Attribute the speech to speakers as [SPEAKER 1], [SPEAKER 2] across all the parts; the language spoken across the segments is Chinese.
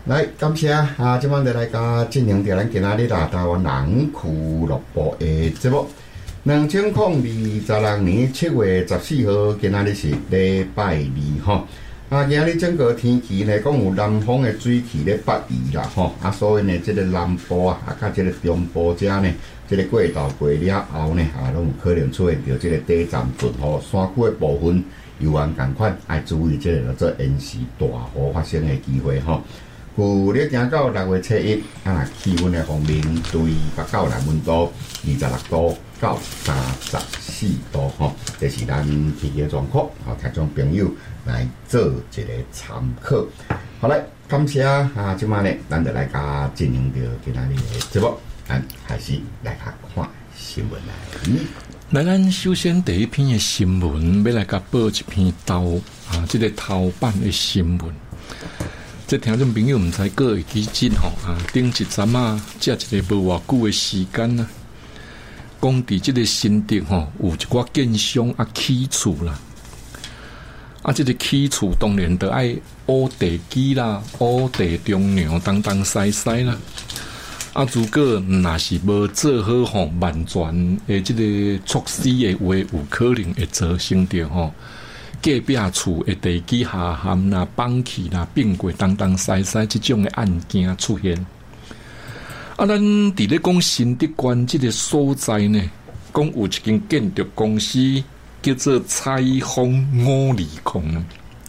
[SPEAKER 1] 来，感谢啊！今晚就来甲进行着咱今仔日台湾人俱乐部的节目。2026年7月14号，今仔日是礼拜二吼。今日整个天气呢，讲有南方的水汽咧北移啦吼。所以呢，这个南部甲这个中部遮呢，这个过道过了后呢，拢有可能出现着这个短暂阵雨，山区的部分有按共款，爱注意这个叫做延时大雨发生的机会吼。旧咧行到6月7日，气温的方面，对北到南温度26度到34度吼，这是咱天气状况，听众朋友来做一个参考。好来，感谢今晚呢，咱就来甲进行着今仔日的节目，咱开始来甲看新闻来。
[SPEAKER 2] 咱首先第一篇的新闻，要来甲报一篇这个头版的新闻。这听众朋友唔知各位记真吼顶一阵这一个无偌久的时间讲伫这个新竹有一寡建商起厝啦，这个起厝当然就爱乌地基啦、乌地中梁东东西西啦。如果若是无做好完全的这个措施的话，有可能会造成着隔壁厝的地基下陷啦、崩起啦、变过东东西西这种的案件出现。咱伫咧讲新竹县这个所在呢，讲有一间建筑公司叫做彩虹520，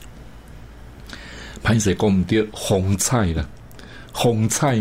[SPEAKER 2] 歹势讲毋对，风彩啦，风彩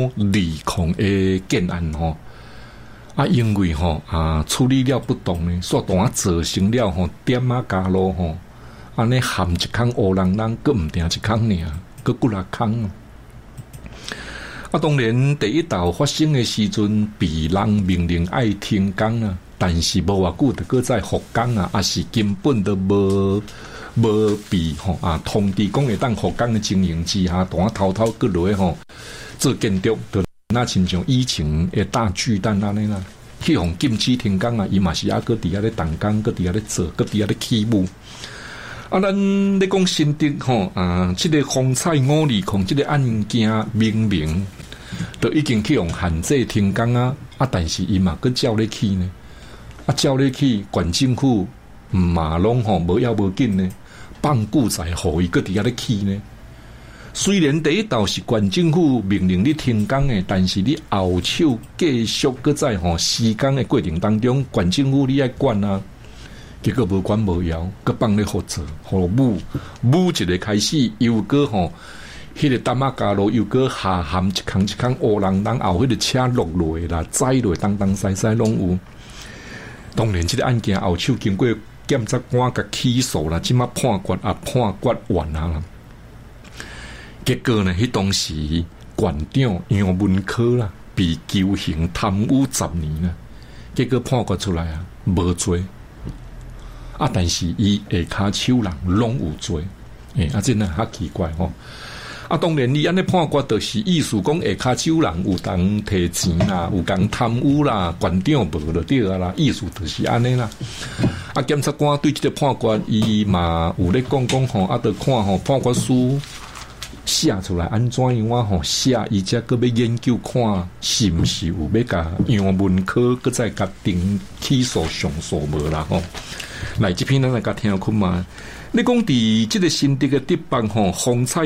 [SPEAKER 2] 520的建案因为处理了不当呢，所当造成了点加路安尼含一空乌人人，佮毋定一空尔，佮几落空。当然第一道发生的时阵，被人命令爱停工但是无偌久就搁再复工也是根本都无被通知讲会当复工的情形之下，当偷偷搁落做建筑，就那亲像以前的大巨蛋安尼啦，去互禁止停工伊嘛是搁伫遐咧动工，搁伫遐咧做，搁伫遐咧起舞。咱咧讲新竹这个风采520这个案件明都已经去用限制停工但是伊嘛搁照咧起呢，照咧起，县政府嘛拢无要无紧呢，放久在互伊搁伫遐咧起呢。虽然第一道是县政府命令你停工的，但是你后手继续搁在施工的过程当中，县政府你爱管结果无管无摇，搁放咧好做，互母一个开始又搁迄个大马加路又搁下陷一空乌人人后，迄个车落落啦、载落东东西西拢有。当然，这个案件后手经过检察官甲起诉啦，即马判决完啦。结果呢，迄当时县长杨文科啦，被求刑贪污10年啦。结果判决出来无罪。但是伊下骹手人拢有罪，真的较奇怪当然你安尼判决就是意思讲下骹手人有当摕钱啦，有当贪污啦，县长无就对啦，意思就是安尼啦。检察官对这个判决伊嘛有咧讲就看判决书写出来安怎样写，伊才搁要研究看是毋是有要甲杨文科搁再甲定起诉上诉无啦来，这篇咱来甲听看嘛。你讲伫这个新竹的地方风采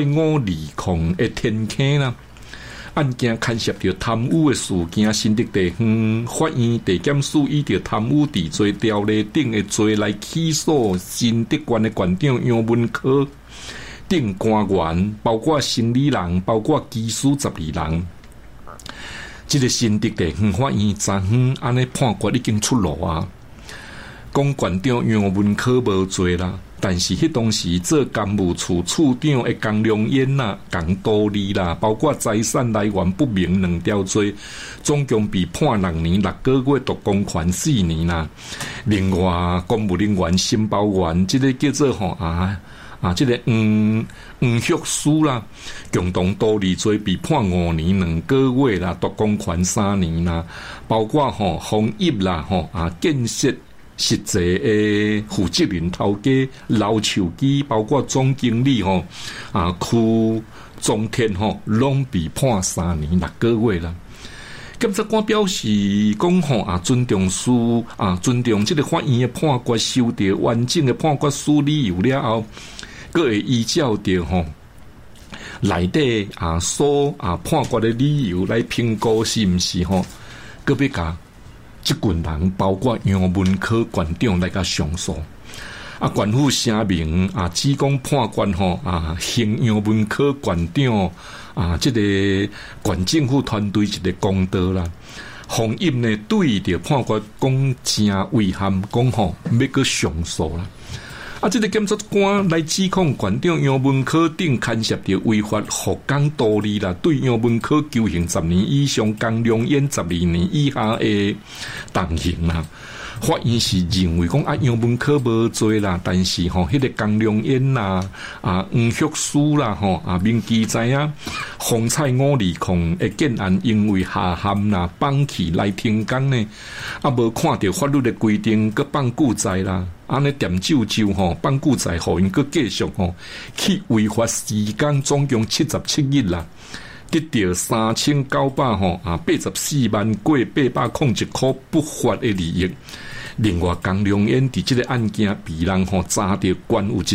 [SPEAKER 2] 520的天坑啦，案件牵涉到贪污的事件，新竹地方法院地检署以着贪污治罪条例等的罪来起诉新竹县的县长杨文科等官员，包括生理人，包括技师12人。这个新竹地方法院昨昏安尼判决已经出炉讲县长杨文科无罪啦，但是迄当时做公务处处长的江良燕江多利啦，包括财产来源不明2条罪，总共被判2年6个月，独公权4年啦。另外，公务人员申报员，这个叫做这个黄旭书啦，共同多例罪被判5年2个月啦，独公权3年啦。包括黄义啦，建设实际的负责人头家刘树基，包括总经理区总天拢被判3年6个月啦。检察官表示讲尊重尊重这个法院的判决，收到完整的判决书理由了后，佫会依照着内底所判决的理由来评估是毋是佫要甲即群人，包括杨文科馆长来甲上诉。官府声明指讲判决行杨文科馆长这个县政府团队一个公道啦。洪印呢对着判决讲真遗憾，讲要搁上诉啦。这个检察官来指控馆长杨文科等牵涉着违法复工道理啦，对杨文科求刑10年以上，江良燕12年以下的重刑啦。法院是认为讲杨文科无罪啦，但是迄个江良燕啦、黄旭书啦、明基仔洪蔡5利控的建案，因为下陷啦、放弃来停工呢，无看到法律的规定，佮放旧债啦，安尼点就放旧债，互因佮继续去违法时间总共77日啦。得到3984万过801块不法的利益。另外，江良燕伫这个案件被人查到关有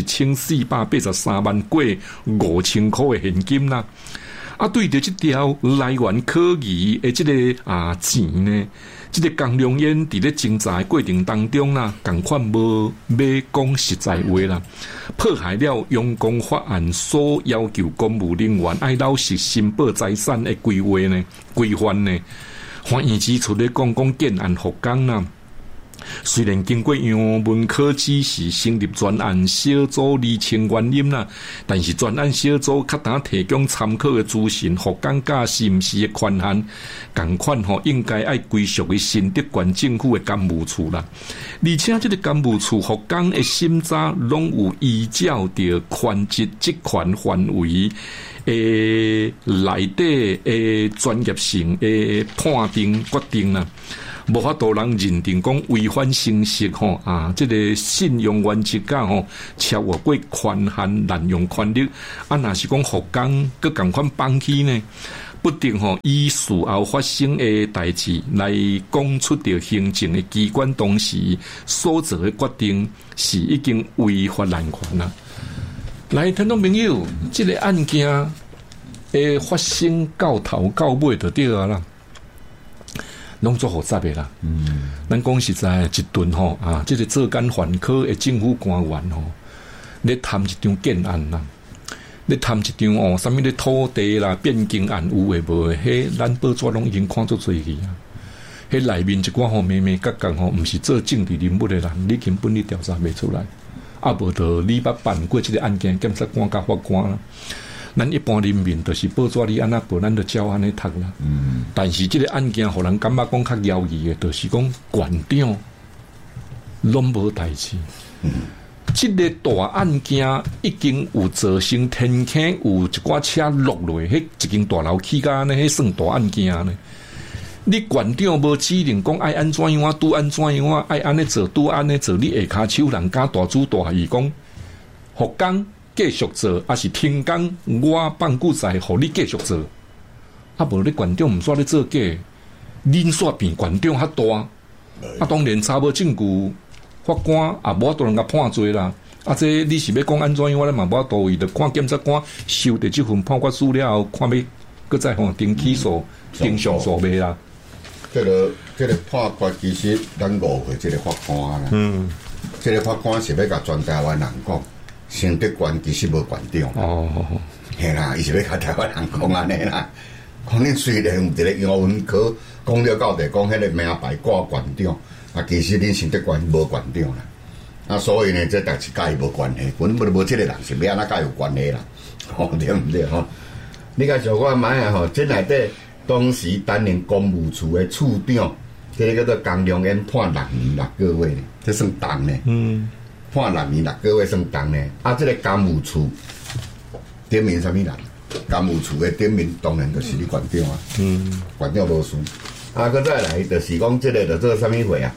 [SPEAKER 2] 1483万过5000块的现金啦。对着这条来源可疑的这个钱呢，这个江良燕伫咧侦查的过程当中啦，同款无要讲实在话啦，破坏了用公法案所要求公务人员爱老实申报财产的规范呢。法院指出咧，讲建案复工啦。虽然经过杨文科指示成立专案小组厘清原因啦，但是专案小组较当提供参考的资讯，复工假是毋是的权限，同款应该爱归属于新竹县政府的干务处啦。而且这个干务处复工的审查，拢有依照着权职职权范围内底的专业性的判定决定啦。无法度人认定讲违反信息这个信用原则超越过权限，滥用权力。若是讲复工佮同款放弃呢，不定以事后发生的代志来讲出着行政的机关当时所做的决定是已经违法滥权啦。来，听众朋友，这个案件发生到头到尾就对啦。拢做复杂的啦，咱讲实在一顿这个做干环科的政府官员咧谈一张建案啦，咧谈一张什么咧土地啦、变更案有诶无诶，迄咱报纸拢已经看足多去啊。迄内面一寡咩咩角角毋是做政治人物的人，你根本你调查袂出来，无就你捌办过这个案件，检察官甲法官啦。咱一般人民就是报纸里安那报，咱就照安尼读啦。但是这个案件，互人感觉讲较妖异的，就是讲县长拢无代志。这个大案件已经有造成天坑，有一寡车落落，迄一间大楼起甲呢，迄算大案件呢。你县长无指令讲爱安怎样，拄安怎样，爱安尼做，拄安尼做，你下骹手人敢大主大意讲复工。继续做，还是停工？我放旧债，互你继续做。无你县长毋煞咧做假，恁煞变县长较大。当然查无证据，法官无都人甲判罪啦。这你是要讲安怎样？我咧嘛无多位，就看检察官收到这份判决书了后，看要搁再定起诉、定上诉未啦？
[SPEAKER 1] 这个判决其实咱误会这个法官啦。这个法官是要甲全台湾人讲。成德县其实无县长，嘿啦，伊是要甲台湾人讲安尼啦。讲恁虽然有一个杨文科讲了到底，讲迄个名牌挂县长，其实恁成德县无县长啦。所以呢，这代志甲伊无关系，根本无这个人是要安怎甲有关系啦，对毋对你甲想看卖这内底当时担任公务处的处长，这个叫做江良燕判6年6个月呢，这算重呢。判6年6个月算重呢。这个监务处点名什么人？监务处的点名当然就是你县长啊。县长无事。搁再来就是讲这个就做什么会啊？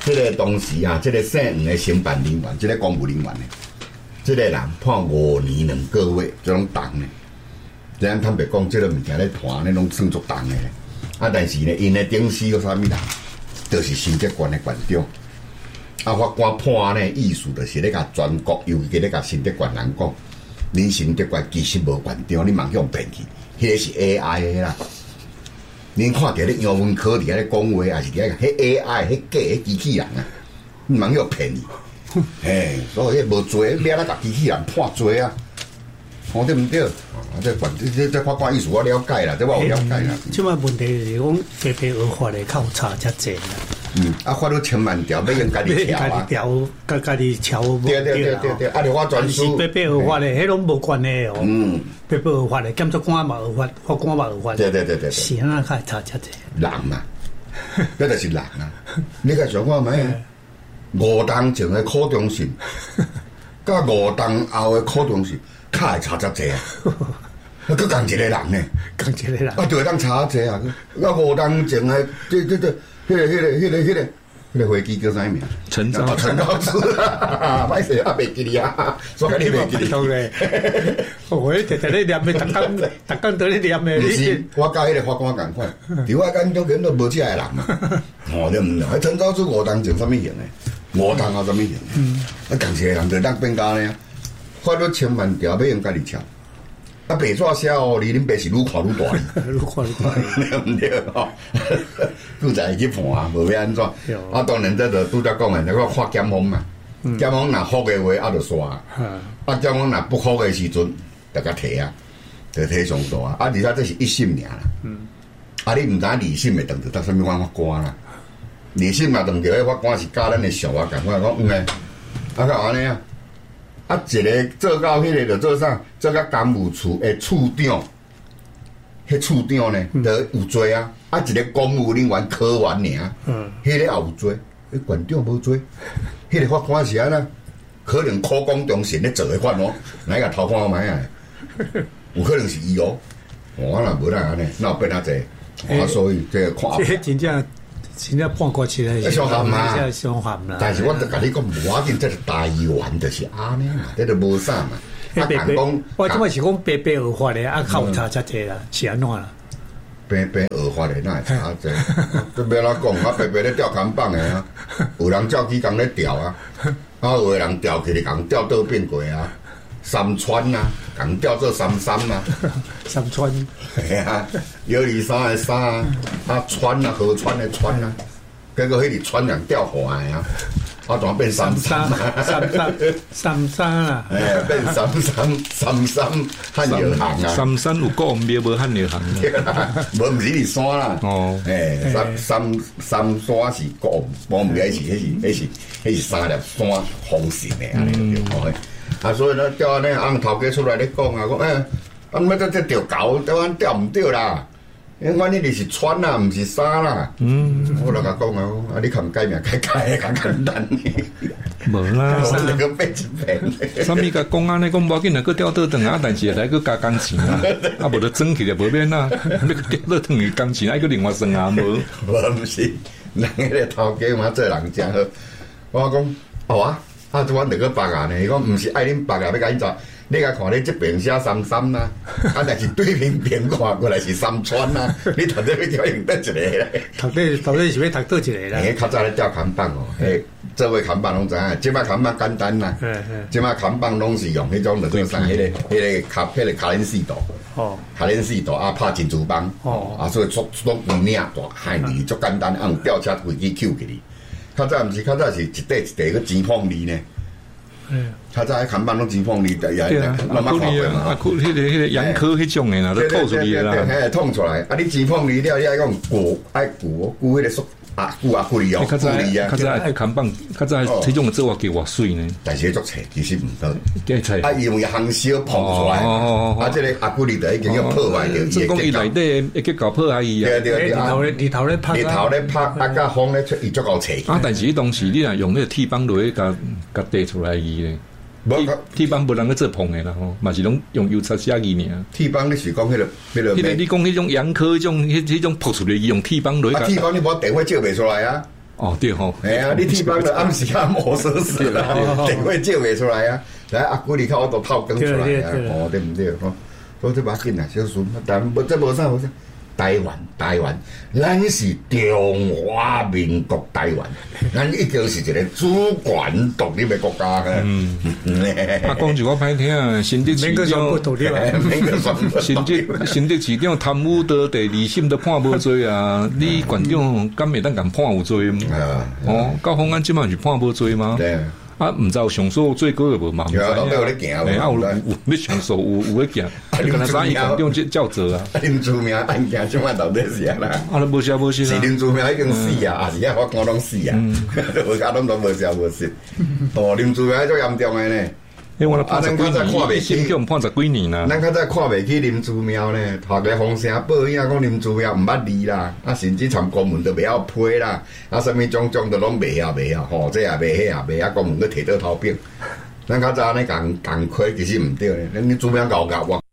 [SPEAKER 1] 这个当时啊，这个姓黄的承办人员，这个公务人员呢，这个人判5年2个月，这种重呢。咱坦白讲，这个物件咧判咧拢算作重的咧。啊，但是呢，因的顶司有啥物人，就是新竹县的县长。啊，法官判呢，意思就是咧甲全国，尤其咧甲新竹县人讲，恁新竹县其实无县长，你茫向骗去，迄个是 AI 的啦。恁看到咧英文课伫遐咧讲话，也是伫遐迄 AI 迄假迄机器人啊，你茫向骗伊。嘿，所以无罪，你啊甲机器人判罪啊。哦，对毋对？啊，这法官意思我了解啦，这我有了解啦。
[SPEAKER 3] 即摆问题是讲白白合法的较有差遮济啦。
[SPEAKER 1] 啊，法律千万条，要用家己调啊。
[SPEAKER 3] 家己调无
[SPEAKER 1] 对，啊，着我专属。
[SPEAKER 3] 白白合法的，迄拢无关的哦。白白合法的，检察官嘛合法，法官嘛合法。
[SPEAKER 1] 对。
[SPEAKER 3] 是安那较差遮济。
[SPEAKER 1] 人嘛，那就是人啊。你甲想看觅？5档前的苦中信，甲5档后的苦中信。较会差遮济啊！佫共一个人呢，
[SPEAKER 3] 共一个人
[SPEAKER 1] 啊，就会当差遮啊！5档前的，迄个飞机叫啥名？
[SPEAKER 2] 陈昭
[SPEAKER 1] 志，歹势啊，袂记哩啊，所以你袂记哩。
[SPEAKER 3] 我直咧念的，逐工都咧念的。
[SPEAKER 1] 是，我甲迄个法官共款，伫我眼中根本无遮个人嘛。哦，对毋对？陈昭志5档前啥物型的？5档后啥物型的？啊，共一个人就当变家呢。法律千万条要用家己抄，啊，白纸写哦，离恁爸是愈看愈大哩，
[SPEAKER 3] 愈看愈大哩，
[SPEAKER 1] 对毋对？吼，拄才会去判啊，无要安怎？啊，当然这就拄则讲的，那个看检方嘛，检方若服的话，啊，就刷；啊，检方若不服的时阵，就甲提啊，就提上诉啊。啊，而且这是1审尔啦，啊，你毋知2审会当着到啥物法官啦？2审嘛，当着迄法官是教咱的小啊，共款讲诶，啊，个安尼啊。啊，一个做到迄个就做啥？做到公务处的处长，迄处长呢，就有罪啊！啊，一个公务人员科员尔，迄个也有罪，县长无罪，迄个法官是安那？可能苦功中心咧做的法哦，哪个偷看买啊？有可能是伊哦，我若无咱安尼，哪有变啊济？啊，所以这个看，
[SPEAKER 3] 这真正判过去了，
[SPEAKER 1] 伤寒嘛，
[SPEAKER 3] 伤寒啦。
[SPEAKER 1] 但是我就甲你讲，无要紧，这是台湾就是安尼嘛，这就无啥嘛。啊，讲
[SPEAKER 3] 我即摆是讲白白合法的，啊，较有差遮济啦，是安怎啦？
[SPEAKER 1] 白白合法的哪会差济？都要哪讲啊？白白咧吊扛棒的啊，有人照起工咧吊啊，啊，有的人吊起嚟共吊倒变过啊，三川啊，共吊做三啊，
[SPEAKER 3] 三川，
[SPEAKER 1] 系啊，123的3啊，啊川啊，河川的川啊，结果迄个川人吊坏啊。我怎变三啊？变三汉药行啊！
[SPEAKER 2] 三有国王庙无汉药行啊？
[SPEAKER 1] 无是山啦。哦，三山是国王庙，迄是3粒山封神的安尼就啊，所以呢，叫安尼翁头家出来咧讲啊，讲啊，咩这钓狗，台湾钓唔到啦。因为你是川啦，唔是沙啦。我就甲讲啊，啊你看改名改较简单。
[SPEAKER 2] 无啦，
[SPEAKER 1] 我那个变一变。
[SPEAKER 2] 啥物甲公安咧讲无紧啊，佮调倒转啊，但是来佮加工钱啊，啊无得装起来无免啊，你佮调倒转去工钱，还佮另外算啊无？
[SPEAKER 1] 无毋是，人迄个头家嘛做人真好。我讲好啊，啊即阮着佮白牙呢，伊讲毋是爱恁白牙要甲因做。你甲看你这边写三啦，啊，但是对面边看过来是三川啦，你头底要用得一个咧？
[SPEAKER 3] 头底是要读倒一个啦？
[SPEAKER 1] 较早咧吊扛棒哦，做位扛棒拢知影，即摆扛棒简单啦，即摆扛棒拢是用迄种就做啥？迄个卡len4度，卡len4度啊，拍珍珠棒，啊，所以做有领大海里足简单，用吊车飞机扣起哩。较早毋是，较早是一块个钱缝里呢。较早迄看板拢真锋利，
[SPEAKER 2] 对啊，啊，迄个杨科迄种诶啦，都透出嚟啦，
[SPEAKER 1] 嘿，透出来。啊，你真锋利了，你爱讲鼓，迄个鼓啊，鼓利哦，
[SPEAKER 2] 较早爱看板，较早迄种做法叫偌水呢。
[SPEAKER 1] 但是足切，其实毋得。
[SPEAKER 2] 啊，
[SPEAKER 1] 因为行销碰出来，啊，这个阿古利就已经要破坏掉。
[SPEAKER 2] 即讲伊内底一个搞破坏伊啊。
[SPEAKER 3] 对，日头咧拍，
[SPEAKER 1] 啊，甲风咧出，伊足够切。
[SPEAKER 2] 啊，但是当时你若用那个铁棒落去甲滴出来伊咧。铁棒无人去做碰的啦吼，嘛是拢用油漆写字尔。
[SPEAKER 1] 铁棒你是讲迄个，
[SPEAKER 2] 你讲迄种洋科迄种扑出来用铁棒落去。
[SPEAKER 1] 铁棒你无电话照袂出来啊？
[SPEAKER 2] 哦对吼，
[SPEAKER 1] 你铁帮就暗时啊无锁匙啦，电话借袂出来啊，来阿几里口我都套更出来啊，对不对？所以这把紧啊，小孙，但这无啥好说。台湾，咱是中华民国台湾，咱已经是一个主权独立的国家个。
[SPEAKER 2] 讲句我歹听啊，新竹市长
[SPEAKER 3] 独立啊，
[SPEAKER 2] 新竹市长贪污的第二审都判无罪啊，你馆长敢会当敢判有罪吗？高虹安即满是判无罪吗？
[SPEAKER 1] 对。
[SPEAKER 2] 毋知有上诉最高的无嘛？
[SPEAKER 1] 有有咧行，
[SPEAKER 2] 有要上诉有咧行，你敢若知伊馆长照做啊？
[SPEAKER 1] 林志明案件即摆到底是安那？
[SPEAKER 2] 无啥无信啊！
[SPEAKER 1] 是林志明已经死啊，还是遐法官拢死啊？我家拢无啥无信。林志明足严重的呢。
[SPEAKER 2] 我判十几年，刑判判十几年啦。
[SPEAKER 1] 咱较早看袂起林志明呢，学个风声报应讲林志明毋捌字啦，甚至参公文都袂晓批啦，啥物种都拢袂晓，这也袂，迄也袂，公文都摕到头柄。咱较早安尼共亏，其实毋对呢。恁志明搞我